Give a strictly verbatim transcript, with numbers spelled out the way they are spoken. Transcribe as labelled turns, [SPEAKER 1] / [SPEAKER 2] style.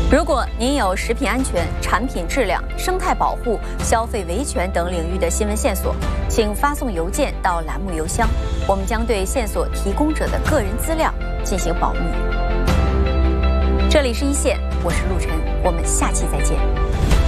[SPEAKER 1] 如果您有食品安全、产品质量、生态保护、消费维权等领域的新闻线索，请发送邮件到栏目邮箱，我们将对线索提供者的个人资料进行保密。这里是一线，我是陆晨，我们下期再见。